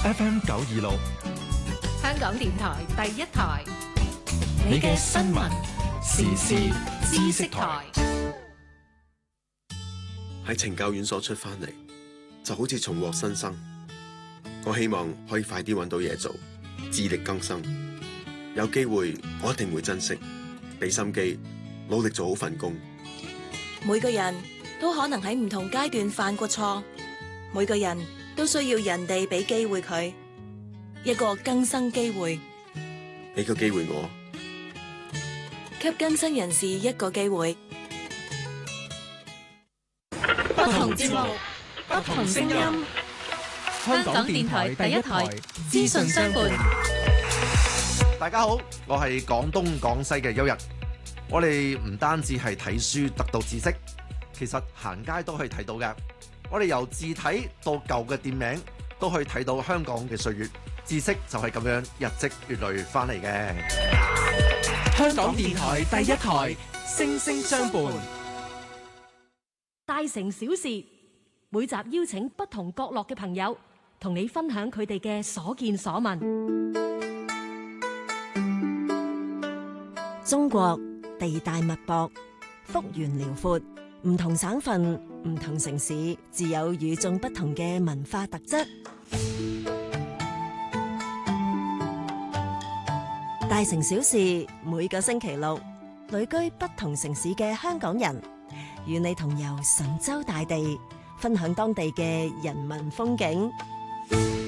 FM 926， 香港電台第一台， 你嘅新聞時事知識台。 喺懲教院所出翻嚟，就好似重獲新生。我希望可以快啲揾到嘢做，自力更生。有機會我一定會珍惜，俾心機，努力做好份工。 每個人都可能喺唔同階段犯過錯，每個人都需要人哋俾機會佢，一個更生機會。 俾個機會我， 給更生人士一個機會。 不同節目，不同聲音。香港電台第一台，資訊相伴。 大家好，我係廣東廣西嘅邱日。我哋唔單止係睇書得到知識，其實行街都可以睇到嘅。我哋由字體到舊嘅店名，都可以睇到香港嘅歲月。知識就係咁樣日積月累翻嚟嘅。 香港電台第一台，聲聲相伴。 大城小事，每集邀請不同角落嘅朋友，同你分享佢哋嘅所見所聞。 中國地大物博，幅員遼闊，唔同省份、唔同城市，自有與眾不同嘅文化特質。大城小事，每個星期六，旅居不同城市嘅香港人，與你同遊神州大地，分享當地嘅人文風景。